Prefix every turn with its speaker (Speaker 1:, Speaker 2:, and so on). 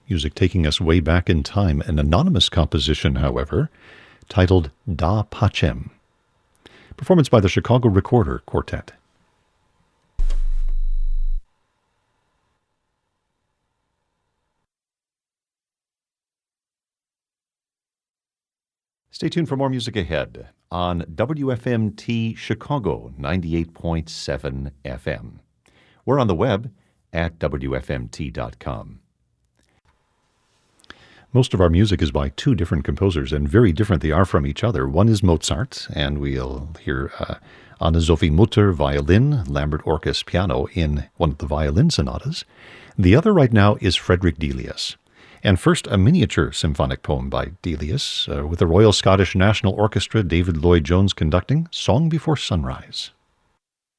Speaker 1: music taking us way back in time, an anonymous composition, however, titled Da Pacem. Performance by the Chicago Recorder Quartet. Stay tuned for more music ahead on WFMT Chicago 98.7 FM. We're on the web at WFMT.com. Most of our music is by two different composers, and very different they are from each other. One is Mozart, and we'll hear Anne-Sophie Mutter, violin, Lambert Orkes, piano in one of the violin sonatas. The other right now is Frederick Delius. And first, a miniature symphonic poem by Delius, with the Royal Scottish National Orchestra, David Lloyd-Jones conducting, Song Before Sunrise.